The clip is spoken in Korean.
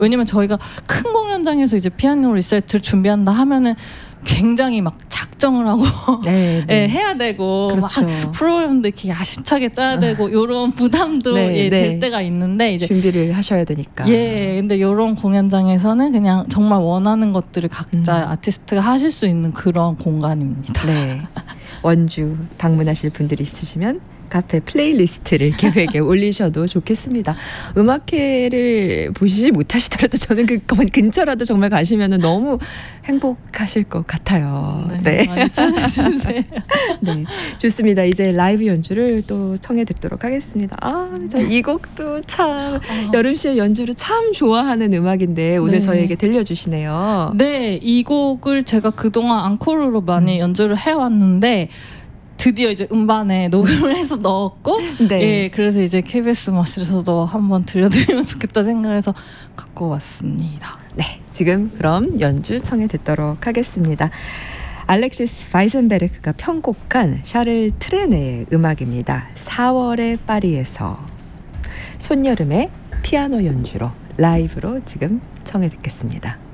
왜냐면 저희가 큰 공연장에서 이제 피아노 리사이트를 준비한다 하면은 굉장히 막 작정을 하고 네, 네. 예, 해야 되고 그렇죠. 막 프로그램도 이렇게 야심차게 짜야 되고 이런 부담도 네, 예, 네. 될 때가 있는데 이제 준비를 하셔야 되니까. 예, 근데 이런 공연장에서는 그냥 정말 원하는 것들을 각자 아티스트가 하실 수 있는 그런 공간입니다. 네. 원주 방문하실 분들이 있으시면 카페 플레이리스트를 계획에 올리셔도 좋겠습니다. 음악회를 보시지 못하시더라도 저는 그 근처라도 정말 가시면 너무 행복하실 것 같아요. 네, 많이 찾아주세요. 네, 좋습니다. 이제 라이브 연주를 또 청해 듣도록 하겠습니다. 이 곡도 참 여름 씨의 연주를 참 좋아하는 음악인데 오늘 네. 저희에게 들려주시네요. 네, 이 곡을 제가 그동안 앙코르로 많이 연주를 해왔는데 드디어 이제 음반에 녹음을 해서 넣었고 네. 예, 그래서 이제 KBS 마실에서도 한번 들려드리면 좋겠다 생각해서 갖고 왔습니다. 네, 지금 그럼 연주 청해 듣도록 하겠습니다. 알렉시스 바이센베르크가 편곡한 샤를 트레네의 음악입니다. 4월의 파리에서 손여름의 피아노 연주로 라이브로 지금 청해 듣겠습니다.